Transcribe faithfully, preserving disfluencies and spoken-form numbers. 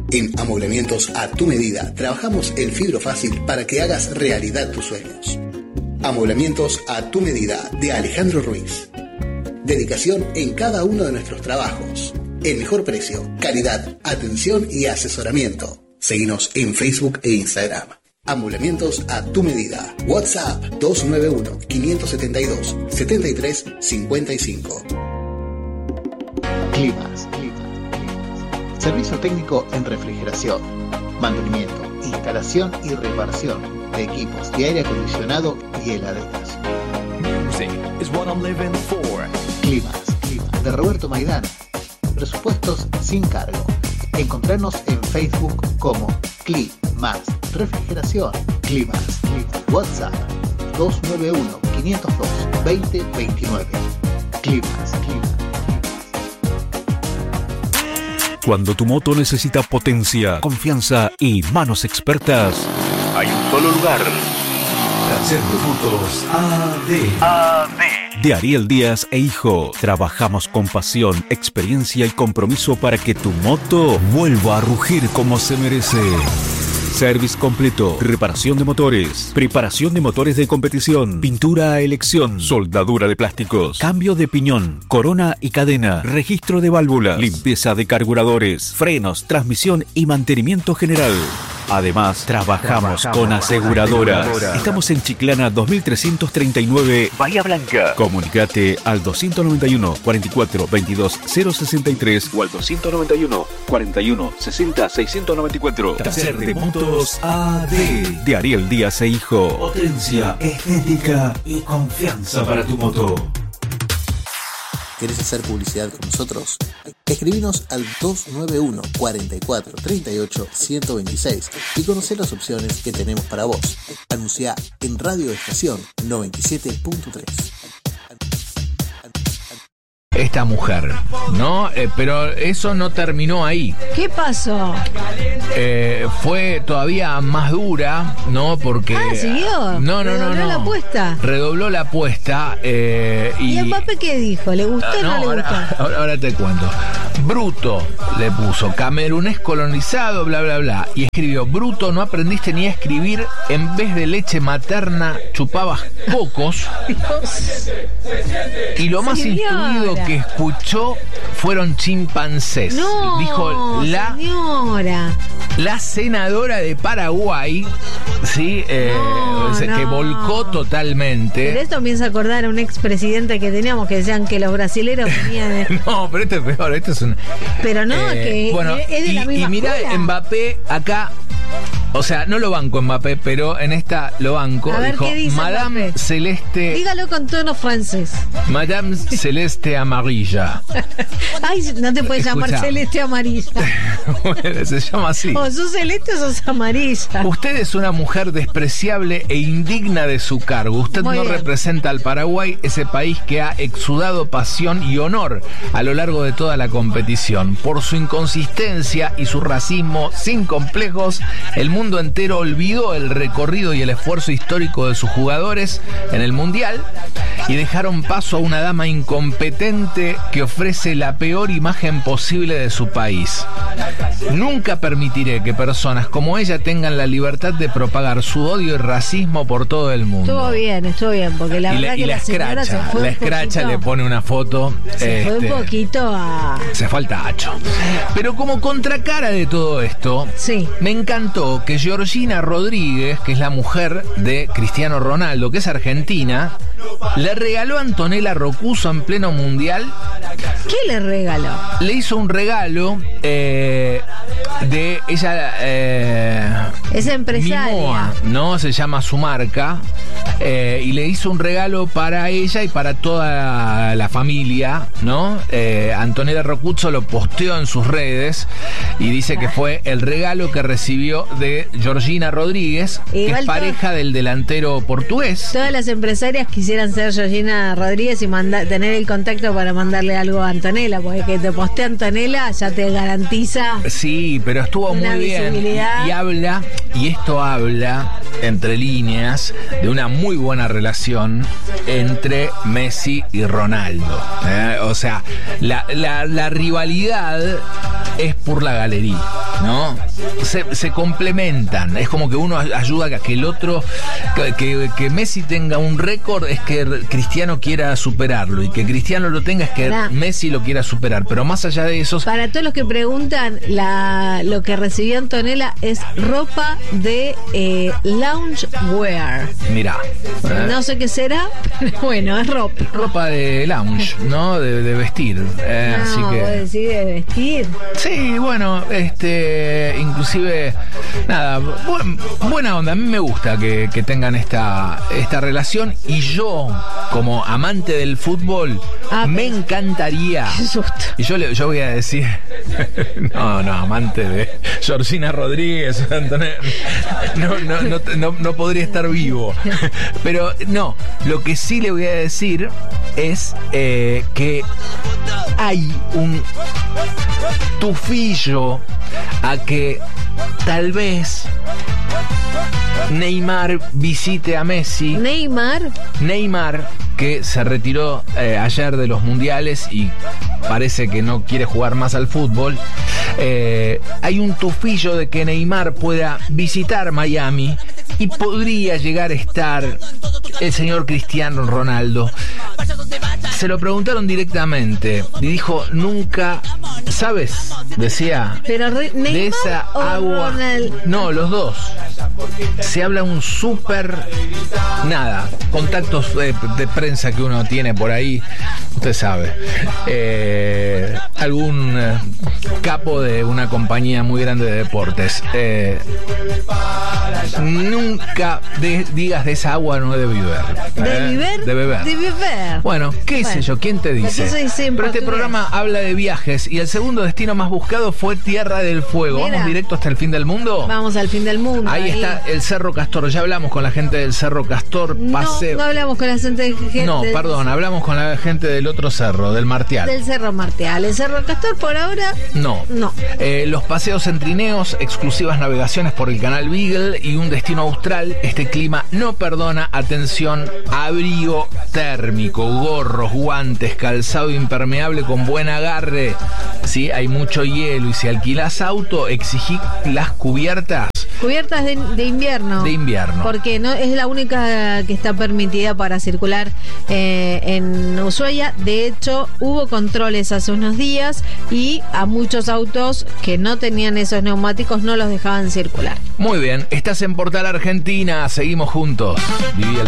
En Amoblamientos a tu medida, trabajamos el fibro fácil para que hagas realidad tus sueños. Amoblamientos a tu medida, de Alejandro Ruiz. Dedicación en cada uno de nuestros trabajos. El mejor precio, calidad, atención y asesoramiento. Seguinos en Facebook e Instagram. Amoblamientos a tu medida. WhatsApp dos nueve uno, cinco siete dos, siete tres cinco cinco. Climas, climas. Servicio técnico en refrigeración, mantenimiento, instalación y reparación de equipos de aire acondicionado y heladeras. Music is what I'm living for. Climas, climas, de Roberto Maidana. Presupuestos sin cargo. Encontrarnos en Facebook como Climas Refrigeración. Climas, climas. WhatsApp dos nueve uno, cinco cero dos, dos cero dos nueve. Climas, climas. Cuando tu moto necesita potencia, confianza y manos expertas, hay un solo lugar. Taller de Motos A D. A D. De Ariel Díaz e Hijo. Trabajamos con pasión, experiencia y compromiso para que tu moto vuelva a rugir como se merece. Service completo, reparación de motores, preparación de motores de competición, pintura a elección, soldadura de plásticos, cambio de piñón, corona y cadena, registro de válvulas, limpieza de carburadores, frenos, transmisión y mantenimiento general. Además, trabajamos, trabajamos con aseguradoras. aseguradoras. Estamos en Chiclana dos mil trescientos treinta y nueve, Bahía Blanca. Comunicate al doscientos noventa y uno, cuarenta y cuatro, veintidós, cero sesenta y tres o al doscientos noventa y uno, cuarenta y uno, sesenta, seiscientos noventa y cuatro. Taller de Motos A D. De Ariel Díaz e Hijo. Potencia, estética y confianza para tu moto. ¿Querés hacer publicidad con nosotros? Escribinos al dos nueve uno, cuarenta y cuatro, treinta y ocho, ciento veintiséis y conocer las opciones que tenemos para vos. Anunciá en Radio Estación noventa y siete punto tres. Esta mujer, ¿no? Eh, pero eso no terminó ahí. ¿Qué pasó? Eh, fue todavía más dura, ¿no? Porque... Ah, ¿siguió? No, no, no, ¿Redobló no. la apuesta? Redobló la apuesta. Eh, y, ¿Y Mbappé qué dijo? ¿Le gustó o no, no le gustó? Ahora, ahora, ahora te cuento. Bruto le puso, camerunés colonizado, bla, bla, bla. Y escribió, bruto, no aprendiste ni a escribir, en vez de leche materna chupabas cocos. Dios. Y lo más Señora. instruido que escuchó fueron chimpancés. No, dijo la señora. la senadora de Paraguay, sí, eh, No, o sea, no. que volcó totalmente. Pero esto me hizo acordar a un expresidente que teníamos que decían que los brasileros venían de... No, pero esto es peor, esto es un... Pero no, eh, que bueno, es de y, la misma y mirá, escuela. Mbappé acá, o sea, no lo banco Mbappé, pero en esta lo banco. A ver, dijo, ¿qué dice Madame Mbappé? Celeste, Dígalo con tono francés. Madame Celeste Amarilla. Ay, no te puedes llamar Escuchá. celeste amarilla. Bueno, se llama así. O sos celeste o sos amarilla. Usted es una mujer despreciable e indigna de su cargo. Usted Muy no bien. representa al Paraguay, ese país que ha exudado pasión y honor a lo largo de toda la competición. Por su inconsistencia y su racismo sin complejos, el mundo entero olvidó el recorrido y el esfuerzo histórico de sus jugadores en el Mundial y dejaron paso a una dama incompetente que ofrece la peor imagen posible de su país. Nunca permitiré que personas como ella tengan la libertad de propagar su odio y racismo por todo el mundo. Estuvo bien, estuvo bien, porque la y verdad la, y que la la señora se escracha, fue la un escracha poquito- le pone una foto. Se fue este, un poquito a... Se falta hacho. Pero como contracara de todo esto, Sí. me encantó que Georgina Rodríguez, que es la mujer de Cristiano Ronaldo, que es argentina, le regaló a Antonella Roccuzzo en pleno mundial. ¿Qué le regaló? Le hizo un regalo eh, de ella. Eh, Es empresaria. Mimoa, ¿no? Se llama su marca. Eh, y le hizo un regalo para ella y para toda la familia, ¿no? Eh, Antonella Roccuzzo lo posteó en sus redes y dice que fue el regalo que recibió de Georgina Rodríguez, que Igual es todo- pareja del delantero portugués. Todas las empresarias quisieran ser Georgina Rodríguez y manda- tener el contacto para mandarle algo a Antonella, porque que te postea Antonella ya te garantiza. Sí, pero estuvo Una muy bien. Y, visibilidad. y habla, y esto habla, entre líneas, de una muy buena relación entre Messi y Ronaldo. ¿eh? O sea, la, la, la rivalidad es por la galería, ¿no? Se, se complementan. Es como que uno ayuda a que el otro, que, que, que Messi tenga un récord, es que Cristiano quiera superarlo, y que Cristiano lo tenga, es que Pará. Messi lo quiera superar. Pero más allá de eso, Para todos los que preguntan, la, lo que recibió Antonella es ropa de eh, loungewear. mirá, ¿eh? No sé qué será, pero bueno, es ropa. ropa de lounge, ¿no? De, de vestir. Eh, No, así vos que. decís de vestir. Sí, bueno, este, inclusive, nada, buen- buena onda. A mí me gusta que, que tengan esta, esta relación, y yo, como amante del fútbol, Ah, me pero- encantaría. Qué susto. Y yo, le, yo voy a decir, no, no, amante de Georgina Rodríguez, Antonella, no, no, no, no, no podría estar vivo. Pero no, lo que sí le voy a decir es eh, que hay un tufillo a que tal vez Neymar visite a Messi. Neymar, Neymar, que se retiró eh, ayer de los mundiales y parece que no quiere jugar más al fútbol. Eh, hay un tufillo de que Neymar pueda visitar Miami y podría llegar a estar el señor Cristiano Ronaldo. Se lo preguntaron directamente y dijo, nunca, ¿sabes? Decía, pero re- de Neymar esa o agua. Ronald- No, los dos. Se habla un súper, nada, contactos de, de prensa que uno tiene por ahí, usted sabe. Eh, algún eh, capo de una compañía muy grande de deportes. Eh, nunca de- digas de esa agua no he de beber. ¿De Eh, beber? De beber. De beber. Bueno, qué sé Bueno, yo, ¿quién te dice? lo que se dice en Pero este portugués. programa habla de viajes y el segundo destino más buscado fue Tierra del Fuego. Mira. ¿Vamos directo hasta el fin del mundo? Vamos al fin del mundo. Ahí está el Cerro Castor. Ya hablamos con la gente del Cerro Castor. No, Paseo. no hablamos con la gente, gente No, del- perdón, hablamos con la gente del otro cerro, del Martial. del Cerro Martial. El Cerro Castor por ahora No. no. Eh, los paseos en trineos, exclusivas navegaciones por el canal Beagle y un destino austral. Este clima no perdona. Atención, abrigo térmico, gorros, guantes, calzado impermeable con buen agarre. Sí, hay mucho hielo y si alquilás auto, exigí las cubiertas Cubiertas de, de invierno. de invierno. Porque no es la única que está permitida para circular eh, en Ushuaia. De hecho, hubo controles hace unos días y a muchos autos que no tenían esos neumáticos no los dejaban circular. Muy bien, estás en Portal Argentina, seguimos juntos. Viví el